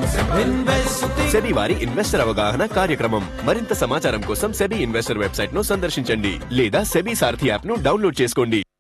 SEBI వారి investor అవగాహన కార్యక్రమం. మరింత సమాచారం కోసం సెబీ ఇన్వెస్టర్ వెబ్సైట్ ను సందర్శించండి లేదా సెబీ సారథి యాప్ ను డౌన్లోడ్ చేసుకోండి.